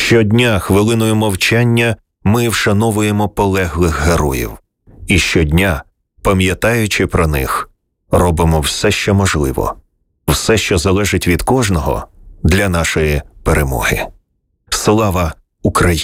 Щодня хвилиною мовчання ми вшановуємо полеглих героїв. І щодня, пам'ятаючи про них, робимо все, що можливо, все, що залежить від кожного, для нашої перемоги. Слава Україні!